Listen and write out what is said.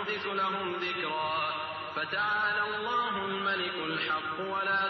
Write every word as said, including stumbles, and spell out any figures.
يحدث لهم ذكرا. فتعالى الله الملك الحق ولا